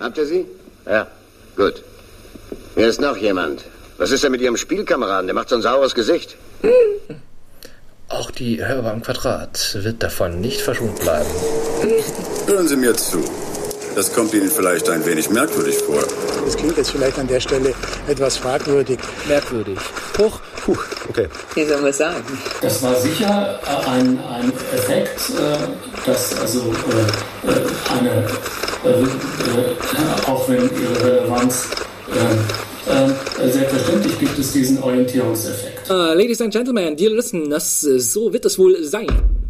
Habt ihr sie? Ja. Gut. Hier ist noch jemand. Was ist denn mit Ihrem Spielkameraden? Der macht so ein saures Gesicht. Auch die Hörer im Quadrat wird davon nicht verschont bleiben. Hören Sie mir zu. Das kommt Ihnen vielleicht ein wenig merkwürdig vor. Das klingt jetzt vielleicht an der Stelle etwas fragwürdig. Merkwürdig. Puh, okay. Wie soll man sagen? Das war sicher ein Effekt, dass also auch wenn ihre Relevanz selbstverständlich gibt es diesen Orientierungseffekt. Ladies and Gentlemen, dear listeners, so wird es wohl sein.